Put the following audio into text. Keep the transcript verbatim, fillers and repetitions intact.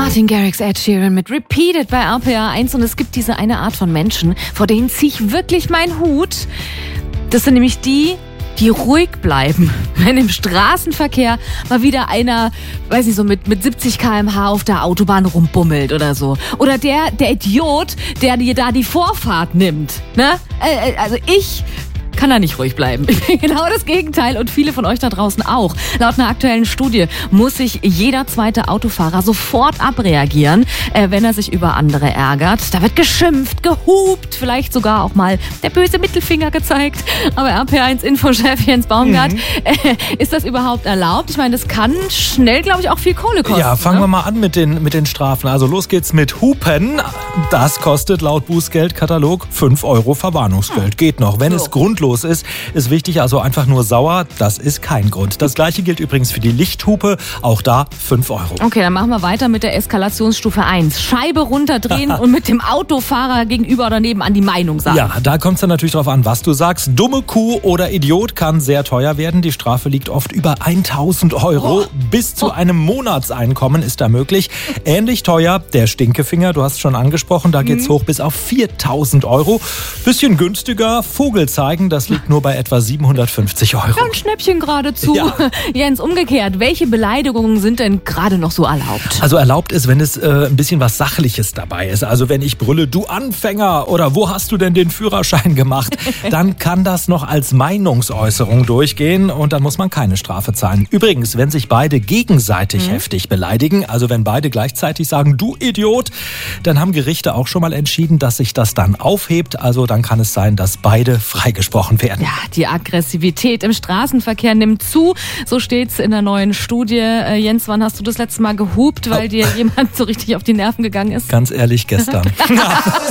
Martin Garrix, Ed Sheeran mit Repeated bei R P R eins. Und es gibt diese eine Art von Menschen, vor denen ziehe ich wirklich meinen Hut. Das sind nämlich die, die ruhig bleiben, wenn im Straßenverkehr mal wieder einer, weiß nicht, so mit, mit siebzig Kilometer pro Stunde auf der Autobahn rumbummelt oder so. Oder der, der Idiot, der dir da die Vorfahrt nimmt. Ne? Äh, also ich kann da nicht ruhig bleiben. Ich bin genau das Gegenteil und viele von euch da draußen auch. Laut einer aktuellen Studie muss sich jeder zweite Autofahrer sofort abreagieren, äh, wenn er sich über andere ärgert. Da wird geschimpft, gehupt, vielleicht sogar auch mal der böse Mittelfinger gezeigt. Aber R P eins Infochef Jens Baumgart, mhm. äh, ist das überhaupt erlaubt? Ich meine, das kann schnell, glaube ich, auch viel Kohle kosten. Ja, fangen ne? wir mal an mit den, mit den Strafen. Also los geht's mit Hupen. Das kostet laut Bußgeldkatalog fünf Euro Verwarnungsgeld. Geht noch, wenn so. es grundlos ist, ist wichtig, also einfach nur sauer, das ist kein Grund. Das gleiche gilt übrigens für die Lichthupe, auch da fünf Euro. Okay, dann machen wir weiter mit der Eskalationsstufe eins. Scheibe runterdrehen und mit dem Autofahrer gegenüber oder nebenan die Meinung sagen. Ja, da kommt es dann natürlich darauf an, was du sagst. Dumme Kuh oder Idiot kann sehr teuer werden. Die Strafe liegt oft über tausend Euro. Oh. Bis zu einem Monatseinkommen ist da möglich. Ähnlich teuer der Stinkefinger, du hast schon angesprochen, da geht's mhm. hoch bis auf viertausend Euro. Bisschen günstiger, Vogel zeigen, das liegt nur bei etwa siebenhundertfünfzig Euro. Ja, ein Schnäppchen geradezu. Ja. Jens, umgekehrt, welche Beleidigungen sind denn gerade noch so erlaubt? Also erlaubt ist, wenn es äh, ein bisschen was Sachliches dabei ist. Also wenn ich brülle, du Anfänger oder wo hast du denn den Führerschein gemacht? Dann kann das noch als Meinungsäußerung durchgehen und dann muss man keine Strafe zahlen. Übrigens, wenn sich beide gegenseitig mhm. heftig beleidigen, also wenn beide gleichzeitig sagen, du Idiot, dann haben Gerichte auch schon mal entschieden, dass sich das dann aufhebt. Also dann kann es sein, dass beide freigesprochen werden. Ja, die Aggressivität im Straßenverkehr nimmt zu. So steht's in der neuen Studie. Äh, Jens, wann hast du das letzte Mal gehupt, weil oh. dir jemand so richtig auf die Nerven gegangen ist? Ganz ehrlich, gestern.